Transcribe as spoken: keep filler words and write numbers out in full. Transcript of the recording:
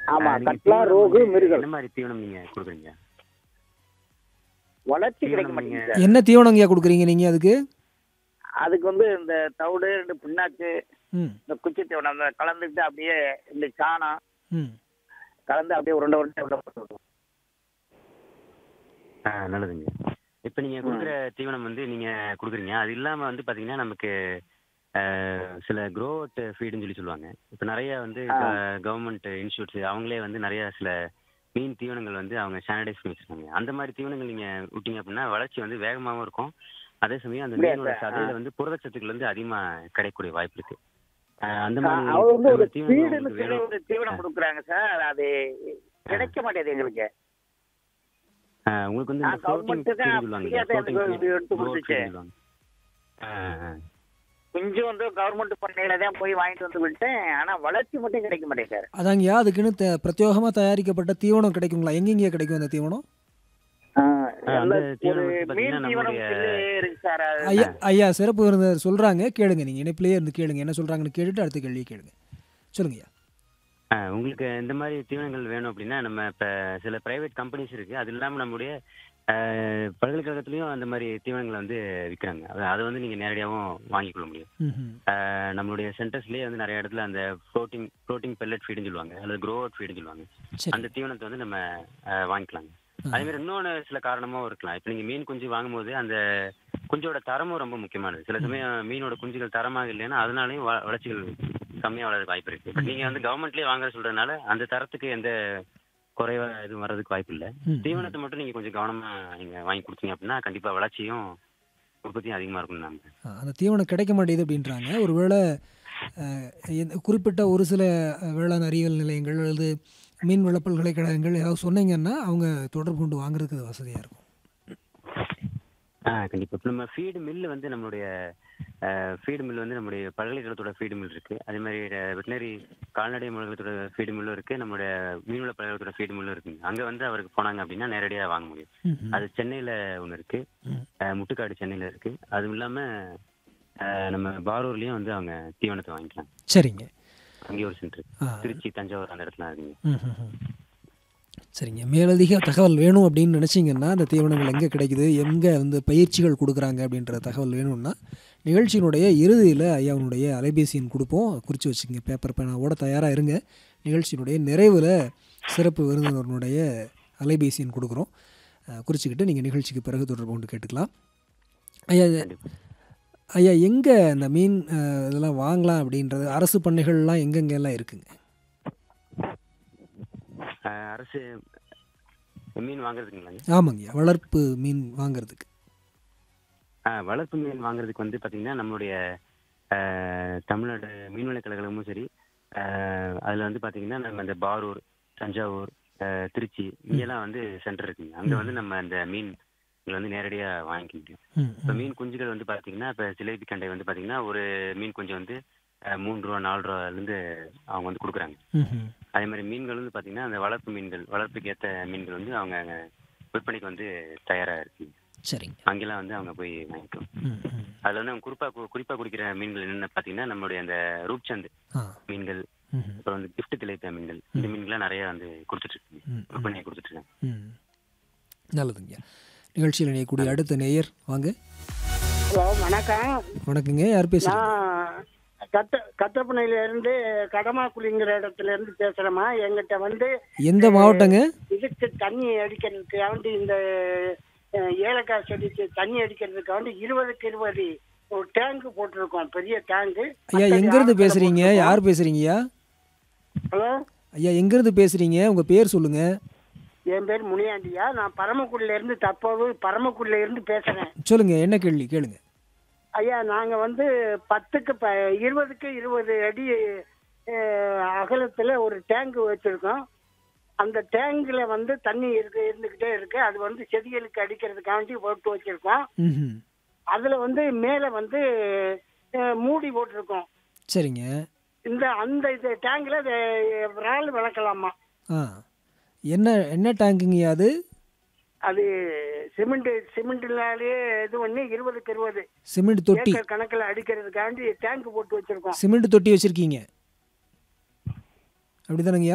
ஆமா, நீங்க கட்லா, தீவனம் ரோகு, வந்து மிருகல். என்ன மாதிரி தீவனம் நீங்க கொடுக்குறீங்க? வளர்ச்சி கிடைக்க தீவனம் நீங்க மாட்டேங்குது சார். என்ன தீவனங்கய்யா கொடுக்குறீங்க நீங்கள் அதுக்கு? அதுக்கு வந்து இந்த தவிடு, இந்த பிண்ணாக்கு, ம் இந்த குச்சி தீவனம் அந்த கலந்துக்கிட்டு அப்படியே இந்த சாணம் ம் கலந்து அப்படியே உருண்டை உருண்டை உருண்டை போட்டு விடுவோம். ஆ, நல்லதுங்க. இப்போ நீங்க ம். கொடுக்குற தீவனம் வந்து நீங்க கொடுக்குறீங்க. அது இல்லாம வந்து பாத்தீங்கன்னா நமக்கு அஹ், சில க்ரோட் ஃபீடுன்னு சொல்லி சொல்லுவாங்க. இப்போ நிறைய வந்து ஆ. கவர்மெண்ட் இன்ஸ்டியூட்ஸ் அவங்களே வந்து நிறைய சில மீன் தீவனங்கள் வந்து அவங்க ஸ்டாண்டர்டைஸ் பண்ணி வச்சிருக்காங்க. அந்த மாதிரி தீவனங்கள் நீங்க விட்டீங்க அப்படின்னா வளர்ச்சி வந்து வேகமாகவும் இருக்கும். அதே சமயம் அந்த அப்படியா மீனோட சார்? ஆ. சதையில வந்து புரதச்சத்துக்கள் வந்து அதிகமா கிடைக்கக்கூடிய வாய்ப்பு இருக்கு. அஹ், அந்த ஆ, மாதிரி அவர் வந்து அந்த ஒரு மாதிரி தீவனங்கள் ஸ்பீடுன்னு உங்களுக்கு சொல்லி வேணும். ஒரு தீவனம் கொடுக்குறாங்க சார். அது கிடைக்க மாட்டேங்குது எங்களுக்கு. அஹ், உங்களுக்கு வந்து நான் இந்த ஃப்ளோட்டிங் கவர்மெண்ட்டு தான் ஃபீடுன்னு சொல்லுவாங்க. ஃப்ரீயாக தான் ஃப்ளோட்டிங் எனக்கு ஃபீடு, எடுத்து க்ரோட் கொடுத்துச்சு. ஃபீடுன்னு சொல்லுவாங்க. அஹ், அஹ். கொஞ்சம் வந்து கவர்மெண்ட் பண்ணையில தான் போய் வாங்கிட்டு வந்து விட்டேன். ஆனா வளர்ச்சி மட்டும் கிடைக்க மாட்டேங்குது சார். அதாங்கய்யா, அதுக்குன்னு த பிரத்யேகமாக தயாரிக்கப்பட்ட தீவனம் கிடைக்குங்களா? எங்கெங்கேயா கிடைக்கும் அந்த தீவனம்? ஆ, ஆ, எல்லா அந்த ஒரு தீவனம் வந்து மீன் பாத்தீங்கன்னா தீவனம் நம்மளுடைய சொல்லி இருக்கு சார். அது ஐயா ஐயா சிறப்பு விருந்தினர் சொல்கிறாங்க, கேளுங்க. நீங்கள் இணைப்பிலேயே இருந்து கேளுங்க, என்ன சொல்கிறாங்கன்னு கேட்டுட்டு அடுத்த கேள்வியை கேளுங்க. சொல்லுங்கய்யா. ஆ, உங்களுக்கு இந்த மாதிரி தீவனங்கள் வேணும் அப்படின்னா நம்ம இப்போ சில பிரைவேட் கம்பெனிஸ் இருக்கு. அது இல்லாமல் நம்முடைய அஹ், பல்கலைக்கழகத்துலேயும் அந்த மாதிரி தீவனங்களை வந்து விற்கிறாங்க. அது அதை வந்து நீங்கள் நேரடியாகவும் வாங்கிக்கொள்ள முடியும். ம் அஹ், நம்மளுடைய சென்டர்ஸ்லேயே வந்து நிறைய இடத்துல அந்த ப்ரோட்டீன் ப்ரோட்டீன் பெல்லட் ஃபீடுன்னு சொல்லுவாங்க, அல்லது க்ரோ அவுட் ஃபீடுன்னு சொல்லுவாங்க. சரி. அந்த தீவனத்தை வந்து நம்ம அஹ், வாங்கிக்கலாங்க. அதே மாதிரி இன்னொன்று சில காரணமும் இருக்கலாம். இப்போ நீங்கள் மீன் குஞ்சு வாங்கும்போது அந்த குஞ்சோட தரமும் ரொம்ப முக்கியமானது. சில சமயம் மீனோட குஞ்சுகள் தரமாக இல்லைன்னா அதனாலையும் வ- வளர்ச்சிகள் கம்மியாக வளர்றதுக்கு வாய்ப்பு இருக்கு. பட் நீங்கள் வந்து கவர்மெண்ட்லேயே வாங்குற சொல்றதுனால அந்த தரத்துக்கு எந்த குறைவா எதுவும் வர்றதுக்கு வாய்ப்பு இல்லை. ம். தீவனத்தை மட்டும் நீங்கள் கொஞ்சம் கவனமாக நீங்கள் வாங்கி கொடுத்தீங்க அப்படின்னா கண்டிப்பாக வளர்ச்சியும் உற்பத்தியும் அதிகமாக இருக்கும்னு நம்புறேன். ஆ, அந்த தீவனம் கிடைக்க மாட்டேங்குது அப்படின்றாங்க. ஒருவேளை அஹ், எந்த- குறிப்பிட்ட ஒரு சில அஹ், வேளாண் அறிவியல் நிலையங்கள் அல்லது மீன் வள பல்கலைக்கழகங்கள் ஏதாவது சொன்னீங்கன்னா அவங்க தொடர்பு கொண்டு வாங்குறதுக்கு அது வசதியாக இருக்கும். ஆ, கண்டிப்பாக. இப்போ நம்ம ஃபீடு மில் வந்து நம்மளுடைய ஃபீடு மில் வந்து நம்முடைய பல்கலைக்கழகத்தோட ஃபீடு மில் இருக்கு. அதே மாதிரி வெட்டினரி கால்நடை பல்கலைக்கழகத்தோட ஃபீடு மில்லும் இருக்கு. நம்மளுடைய மீன்வள பல்கலைக்கழகத்தோட ஃபீடு மில்லும் இருக்குங்க. அங்கே வந்து அவருக்கு போனாங்க அப்படின்னா நேரடியாக வாங்க முடியும். ம்ஹும். அது சென்னையில் ஒன்று இருக்கு, ம். அஹ், முட்டுக்காடு சென்னையில் இருக்கு. அதுவும் இல்லாமல் நம்ம பாரூர்லேயும் வந்து அவங்க தீவனத்தை வாங்கிக்கலாம். சரிங்க. அங்கேயே ஒரு சென்டர் ஆ. திருச்சி, தஞ்சாவூர் அந்த இடத்துல இருக்குங்க. ம்ஹும். சரிங்க. மேலதிக தகவல் வேணும் அப்படின்னு நினச்சிங்கன்னா அந்த தீவனங்கள் எங்கே கிடைக்குது, எங்கே வந்து பயிற்சிகள் கொடுக்குறாங்க அப்படின்ற தகவல் வேணும்னா நிகழ்ச்சியினுடைய இறுதியில் ஐயாவுடைய அலைபேசி எண் கொடுப்போம், குறித்து வச்சுக்கோங்க. பேப்பர் பேனாவோட தயாராக இருங்க. நிகழ்ச்சியினுடைய நிறைவில் சிறப்பு விருந்தினருடைய அலைபேசி எண் கொடுக்குறோம், அஹ், குறிச்சிக்கிட்டு நீங்கள் நிகழ்ச்சிக்கு பிறகு தொடர்பு கொண்டு கேட்டுக்கலாம். ஐயா இது- கண்டிப்பா. ஐயா எங்கே இந்த மீன் அஹ், இதெல்லாம் வாங்கலாம் அப்படின்றது, அரசு பண்ணைகள்லாம் எங்கெங்கெல்லாம் இருக்குங்க? அஹ், அரசு மீன் வாங்குறதுங்களாங்க. ஆமாங்கய்யா, வளர்ப்பு மீன் வாங்குறதுக்கு. ஆ, வளர்ப்பு மீன் வாங்குறதுக்கு வந்து பார்த்தீங்கன்னா நம்மளுடைய அஹ், தமிழ்நாடு மீன்வள கழகமும் சரி, அஹ், அதில் வந்து பார்த்தீங்கன்னா நம்ம இந்த பாரூர், தஞ்சாவூர், அஹ், திருச்சி இங்கெல்லாம் வந்து சென்டர் இருக்குங்க. அங்கே வந்து நம்ம இந்த மீன் வந்து நேரடியாக வாங்கிக்க முடியும். ம் இப்போ ம் மீன் குஞ்சுகள் வந்து பார்த்தீங்கன்னா இப்போ ஜிலேபி கண்டை வந்து பார்த்தீங்கன்னா ஒரு மீன் குஞ்சு வந்து அஹ், மூன்று ரூபா நாலு ரூபாலேருந்து அவங்க வந்து கொடுக்குறாங்க. ம்ஹும். அதே மாதிரி மீன்கள் வந்து பார்த்தீங்கன்னா அந்த வளர்ப்பு மீன்கள், வளர்ப்புக்கு ஏற்ற மீன்கள் வந்து அவங்க விற்பனைக்கு வந்து தயாராக இருக்குங்க. சரிங்க. அங்கெல்லாம் வந்து அவங்க போய் வாங்கிக்கலாம். ம் ம் அதில் வந்து அவங்க குறிப்பாக குறிப்பாக குடிக்கிற மீன்கள் என்னென்னு பார்த்தீங்கன்னா நம்மளுடைய அந்த ரூப்சந்த் ஆ மீன்கள், ம்ஹும். அப்புறம் வந்து கிஃப்ட் திளைப்பிய மீன்கள், இந்த மீன்கள்லாம் நிறைய வந்து கொடுத்துட்ருக்குங்க, ம் ம் விற்பனையை கொடுத்துட்ருக்காங்க. ம் நல்லதுங்க. நிகழ்ச்சியில் இணையக்கூடிய அடுத்த நேயர் வாங்க. ஹலோ, வணக்கம். வணக்கங்க, யார் பேசுறீங்க? நான் கத்த கத்தப்பனையில இருந்து கடமாக்குழிங்கிற இடத்துல இருந்து பேசுறேம்மா. எங்கிட்ட வந்து எந்த மாவட்டங்க? இதுக்கு தண்ணி அடிக்கிறதுக்காண்டி இந்த அஹ், ஏலக்காய் செடிக்கு தண்ணி அடிக்கிறதுக்காண்டி இருபதுக்கு இருபது ஒரு டேங்கு போட்டிருக்கோம், பெரிய டேங்கு. ஐயா எங்கேருந்து பேசுறீங்க? யார் பேசுறீங்கய்யா? ஹலோ, ஐயா எங்கேருந்து பேசுறீங்க? உங்கள் பேர் சொல்லுங்க. என் பேர் முனியாண்டியா. நான் பரமக்குடியில இருந்து தற்போது பரமக்குடியில இருந்து பேசுறேன். சொல்லுங்க, என்ன கேள்வி கேளுங்க. ஐயா, நாங்க வந்து பத்துக்கு ப இருபதுக்கு இருபது அடி அஹ், அகலத்துல ஒரு டேங்க் வச்சிருக்கோம். அந்த டேங்க்ல வந்து தண்ணி இருக்கு இருந்துகிட்டே இருக்கு. அது வந்து செடிகளுக்கு அடிக்கிறதுக்காண்டி போட்டு வச்சிருக்கோம். ம் அதுல வந்து மேல வந்து அஹ், மூடி போட்டிருக்கோம். சரிங்க. இந்த அந்த இது டேங்க்ல இறால் வளர்க்கலாமா? ஆ என்ன என்ன டேங்குங்கய்யா அது? அது சிமெண்ட் சிமெண்ட்லாலே இது பண்ணி இருபதுக்கு இருபது சிமெண்ட் தொட்டி. ஏக்கர் கணக்கில் அடிக்கிறதுக்காண்டி டேங்க் போட்டு வச்சிருக்கோம். சிமெண்ட் தொட்டி வச்சுருக்கீங்க அப்படிதானங்கய்யா?